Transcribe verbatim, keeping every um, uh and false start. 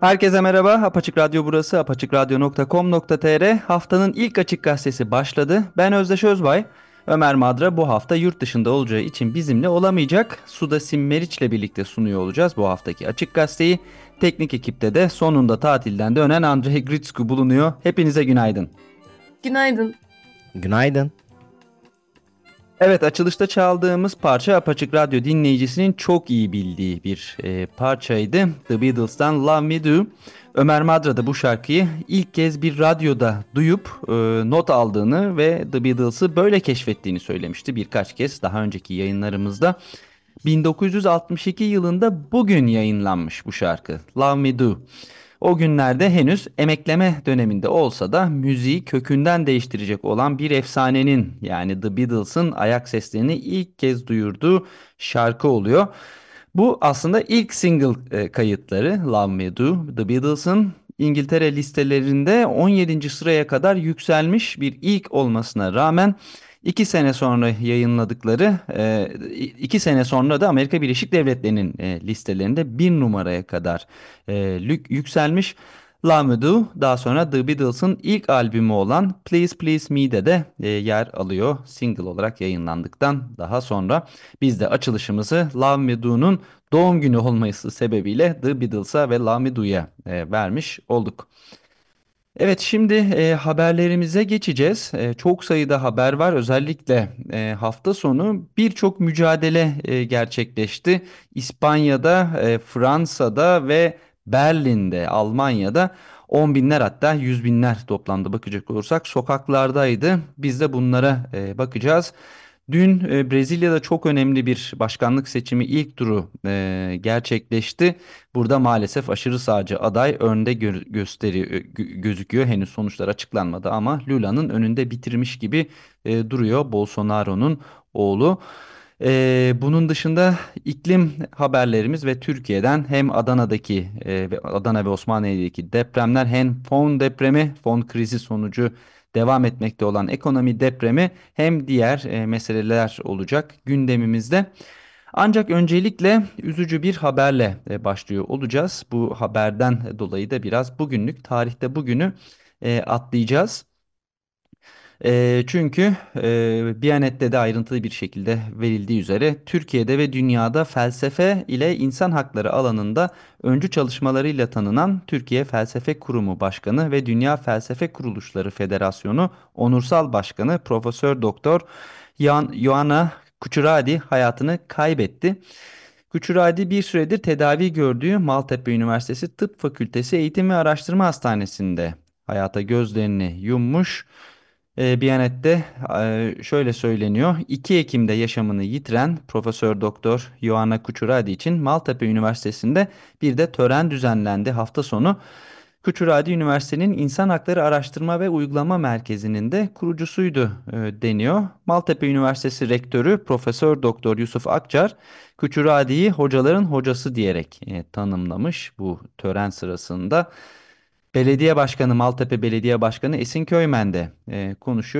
Herkese merhaba. Apaçık Radyo burası. apaçıkradyo nokta com nokta tr. Haftanın ilk açık gazetesi başladı. Ben Özdeş Özbay. Ömer Madra bu hafta yurt dışında olacağı için bizimle olamayacak. Suda Meriç'le birlikte sunuyor olacağız bu haftaki açık gazeteyi. Teknik ekipte de sonunda tatilden dönen Andrei Gritsku bulunuyor. Hepinize günaydın. Günaydın. Günaydın. Evet, açılışta çaldığımız parça Apaçık Radyo dinleyicisinin çok iyi bildiği bir e, parçaydı. The Beatles'tan Love Me Do. Ömer Madra da bu şarkıyı ilk kez bir radyoda duyup e, not aldığını ve The Beatles'ı böyle keşfettiğini söylemişti birkaç kez daha önceki yayınlarımızda. bin dokuz yüz altmış iki yılında bugün yayınlanmış bu şarkı Love Me Do. O günlerde henüz emekleme döneminde olsa da müziği kökünden değiştirecek olan bir efsanenin yani The Beatles'ın ayak seslerini ilk kez duyurduğu şarkı oluyor. Bu aslında ilk single e, kayıtları Love Me Do. The Beatles'ın İngiltere listelerinde on yedinci sıraya kadar yükselmiş bir ilk olmasına rağmen iki sene sonra yayınladıkları, e, iki sene sonra da Amerika Birleşik Devletleri'nin e, listelerinde bir numaraya kadar e, lük- yükselmiş. Love Me Do daha sonra The Beatles'ın ilk albümü olan Please Please Me'de de e, yer alıyor. Single olarak yayınlandıktan daha sonra biz de açılışımızı Love Me Do'nun doğum günü olması sebebiyle The Beatles'a ve Love Me Do'ya e, vermiş olduk. Evet, şimdi e, haberlerimize geçeceğiz. E, çok sayıda haber var. Özellikle e, hafta sonu birçok mücadele e, gerçekleşti. İspanya'da, e, Fransa'da ve Berlin'de, Almanya'da on binler hatta yüz binler toplamda bakacak olursak sokaklardaydı. Biz de bunlara e, bakacağız. Dün e, Brezilya'da çok önemli bir başkanlık seçimi ilk turu e, gerçekleşti. Burada maalesef aşırı sağcı aday önde gö gösteri gö- gözüküyor. Henüz sonuçlar açıklanmadı ama Lula'nın önünde bitirmiş gibi e, duruyor Bolsonaro'nun oğlu. E, bunun dışında iklim haberlerimiz ve Türkiye'den hem Adana'daki e, ve Adana ve Osmaniye'deki depremler hem fon depremi, fon krizi sonucu devam etmekte olan ekonomi depremi hem diğer e, meseleler olacak gündemimizde. Ancak öncelikle üzücü bir haberle e, başlıyor olacağız. Bu haberden dolayı da biraz bugünlük tarihte bugünü e, atlayacağız. E, çünkü e, Biyanet'te de ayrıntılı bir şekilde verildiği üzere Türkiye'de ve dünyada felsefe ile insan hakları alanında öncü çalışmalarıyla tanınan Türkiye Felsefe Kurumu Başkanı ve Dünya Felsefe Kuruluşları Federasyonu Onursal Başkanı Profesör Doktor Yan- Ioana Kuchuradi hayatını kaybetti. Kuchuradi bir süredir tedavi gördüğü Maltepe Üniversitesi Tıp Fakültesi Eğitim ve Araştırma Hastanesi'nde hayata gözlerini yummuş. E, Biyanet'te e, şöyle söyleniyor. iki Ekim'de yaşamını yitiren Profesör Doktor Ioana Kuchuradi için Maltepe Üniversitesi'nde bir de tören düzenlendi hafta sonu. Kuchuradi Üniversitenin İnsan Hakları Araştırma ve Uygulama Merkezi'nin de kurucusuydu e, deniyor. Maltepe Üniversitesi Rektörü Profesör Doktor Yusuf Akçar, Kuchuradi'yi hocaların hocası diyerek e, tanımlamış bu tören sırasında. Belediye Başkanı Maltepe Belediye Başkanı Esin Köymen de e, konuşuyor.